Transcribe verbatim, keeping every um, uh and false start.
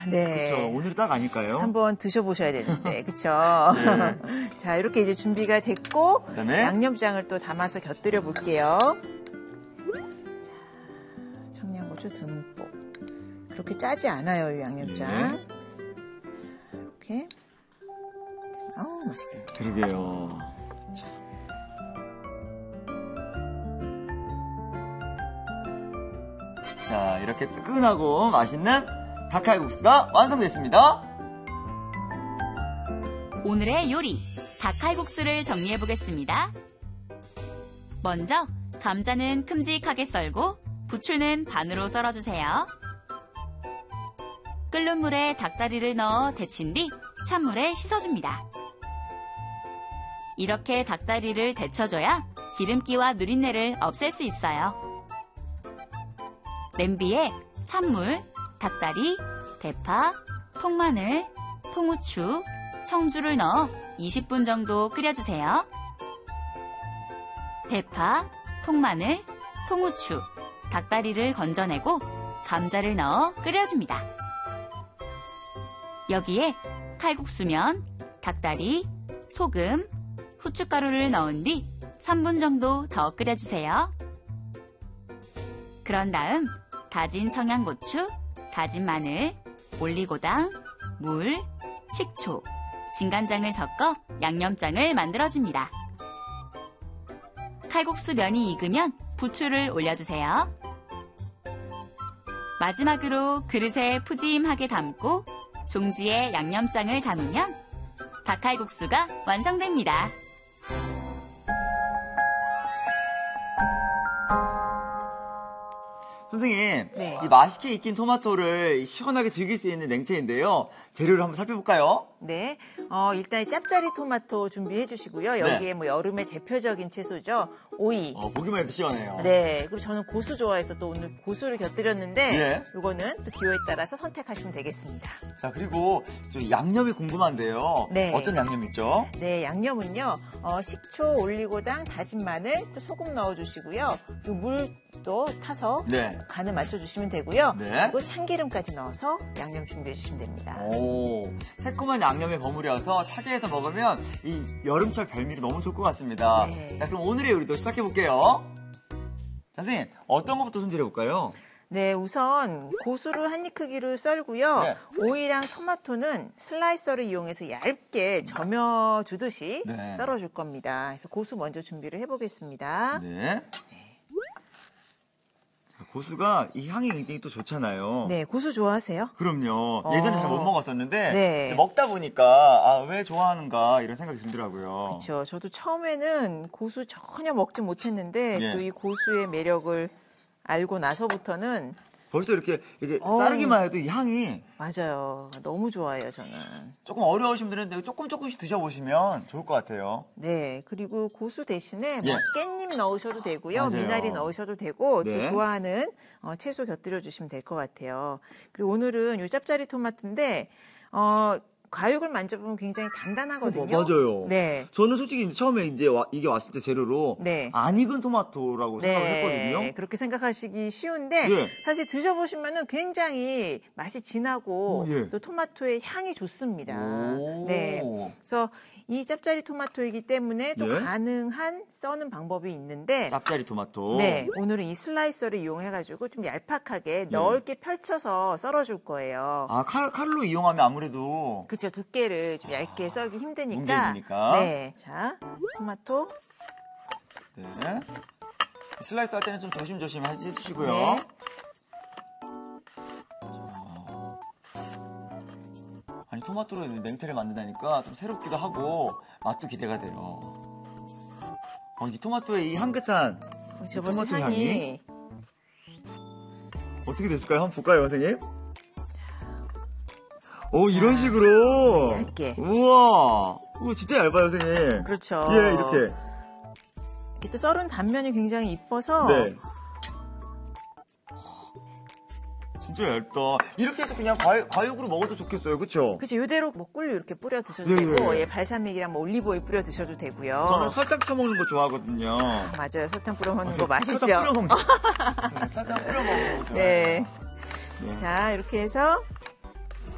네. 그렇죠. 오늘이 딱 아닐까요? 한번 드셔보셔야 되는데, 그렇죠? 네. 자, 이렇게 이제 준비가 됐고 그다음에 양념장을 또 담아서 곁들여 볼게요. 자, 청양고추 듬뿍. 그렇게 짜지 않아요, 이 양념장. 네. 이렇게. 아우, 맛있겠네. 그러게요. 자. 자, 이렇게 뜨끈하고 맛있는 닭칼국수가 완성됐습니다. 오늘의 요리, 닭칼국수를 정리해 보겠습니다. 먼저 감자는 큼직하게 썰고 부추는 반으로 썰어주세요. 끓는 물에 닭다리를 넣어 데친 뒤 찬물에 씻어줍니다. 이렇게 닭다리를 데쳐줘야 기름기와 누린내를 없앨 수 있어요. 냄비에 찬물, 닭다리, 대파, 통마늘, 통후추, 청주를 넣어 이십 분 정도 끓여주세요. 대파, 통마늘, 통후추, 닭다리를 건져내고 감자를 넣어 끓여줍니다. 여기에 칼국수면, 닭다리, 소금, 후춧가루를 넣은 뒤 삼 분 정도 더 끓여주세요. 그런 다음 다진 청양고추, 다진 마늘, 올리고당, 물, 식초, 진간장을 섞어 양념장을 만들어줍니다. 칼국수 면이 익으면 부추를 올려주세요. 마지막으로 그릇에 푸짐하게 담고 종지에 양념장을 담으면 닭칼국수가 완성됩니다. 선생님, 네. 이 맛있게 익힌 토마토를 시원하게 즐길 수 있는 냉채인데요. 재료를 한번 살펴볼까요? 네. 어, 일단 짭짜리 토마토 준비해 주시고요. 여기에 네. 뭐 여름의 대표적인 채소죠. 오이. 어, 보기만 해도 시원해요. 네. 그리고 저는 고수 좋아해서 또 오늘 고수를 곁들였는데 예. 이거는 또 기호에 따라서 선택하시면 되겠습니다. 자, 그리고 저 양념이 궁금한데요. 네. 어떤 양념 있죠? 네, 양념은요. 어, 식초, 올리고당, 다진 마늘, 또 소금 넣어주시고요. 또 물도 타서 네. 간을 맞춰주시면 되고요. 네. 그리고 참기름까지 넣어서 양념 준비해 주시면 됩니다. 오, 새콤한 양념에 버무려서 차게해서 먹으면 이 여름철 별미로 너무 좋을 것 같습니다. 네. 자, 그럼 오늘의 요리도 시작해볼게요. 선생님, 어떤 것부터 손질해볼까요? 네, 우선 고수를 한 입 크기로 썰고요. 네. 오이랑 토마토는 슬라이서를 이용해서 얇게 저며주듯이 네. 썰어줄 겁니다. 그래서 고수 먼저 준비를 해보겠습니다. 네. 자, 고수가 이 향이 굉장히 또 좋잖아요. 네, 고수 좋아하세요? 그럼요. 예전에 어. 잘 못 먹었었는데 네. 먹다 보니까 아, 왜 좋아하는가 이런 생각이 들더라고요. 그렇죠. 저도 처음에는 고수 전혀 먹지 못했는데 예. 또 이 고수의 매력을 알고 나서부터는 벌써 이렇게 이렇게 어우. 자르기만 해도 이 향이 맞아요. 너무 좋아해요, 저는. 조금 어려우신 분들은 조금 조금씩 드셔보시면 좋을 것 같아요. 네, 그리고 고수 대신에 뭐 예. 깻잎 넣으셔도 되고요. 맞아요. 미나리 넣으셔도 되고 네. 또 좋아하는 어, 채소 곁들여 주시면 될 것 같아요. 그리고 오늘은 요 짭짜리 토마토인데 어, 과육을 만져보면 굉장히 단단하거든요. 어, 맞아요. 네. 저는 솔직히 처음에 이제 와- 이게 왔을 때 재료로 네. 안 익은 토마토라고 생각을 했거든요. 그렇게 생각하시기 쉬운데 예. 사실 드셔보시면은 굉장히 맛이 진하고 오, 예. 또 토마토의 향이 좋습니다. 오. 네. 그래서 이 짭짜리 토마토이기 때문에 또 예. 가능한 써는 방법이 있는데 짭짜리 토마토. 네, 오늘은 이 슬라이서를 이용해가지고 좀 얄팍하게 넓게 펼쳐서 썰어줄 거예요. 아, 칼, 칼로 이용하면 아무래도 그렇죠. 두께를 좀 얇게 썰기 힘드니까. 뭉개지니까. 네, 자 토마토. 네. 슬라이스 할 때는 좀 조심조심 해주시고요. 네. 아니, 토마토로 냉채를 만든다니까 좀 새롭기도 하고 맛도 기대가 돼요. 어, 이 토마토의 이 향긋한 그렇죠. 이 벌써 토마토 향이. 향이 어떻게 됐을까요? 한번 볼까요, 선생님? 오, 이런 자, 식으로. 얇게. 우와. 우와, 진짜 얇아요, 선생님. 그렇죠. 예, 이렇게. 이렇게 또 썰은 단면이 굉장히 이뻐서. 네. 진짜 얇다. 이렇게 해서 그냥 과육, 과육으로 먹어도 좋겠어요. 그쵸? 그치, 이대로 뭐 꿀 이렇게 뿌려 드셔도 예, 되고, 예. 예, 발사믹이랑 뭐 올리브오일 뿌려 드셔도 되고요. 저는 설탕 쳐먹는 거 좋아하거든요. 맞아요. 설탕 뿌려 먹는 저 거 맛있죠? 설탕 뿌려 먹는 거. 네, 설탕 뿌려 먹는 거 좋아해요. 네. 네. 자, 이렇게 해서